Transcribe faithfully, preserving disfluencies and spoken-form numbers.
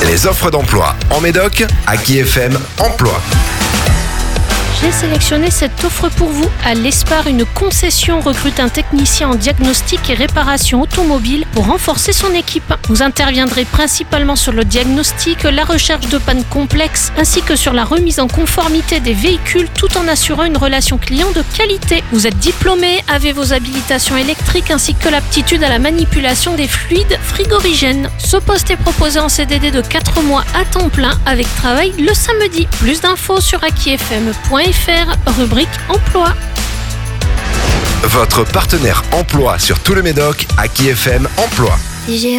Les offres d'emploi en Médoc, Aki F M Emploi. J'ai sélectionné cette offre pour vous. À l'Espar, une concession recrute un technicien en diagnostic et réparation automobile pour renforcer son équipe. Vous interviendrez principalement sur le diagnostic, la recherche de pannes complexes, ainsi que sur la remise en conformité des véhicules, tout en assurant une relation client de qualité. Vous êtes diplômé, avez vos habilitations électriques ainsi que l'aptitude à la manipulation des fluides frigorigènes. Ce poste est proposé en C D D de quatre mois à temps plein avec travail le samedi. Plus d'infos sur aki f m point f r, rubrique emploi. Votre partenaire emploi sur tout le Médoc, Aki F M Emploi.